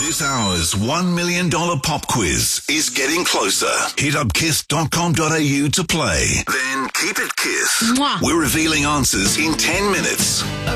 This hour's $1 million pop quiz is getting closer. Hit up kiss.com.au to play. Then keep it Kiss. Mwah. We're revealing answers in 10 minutes.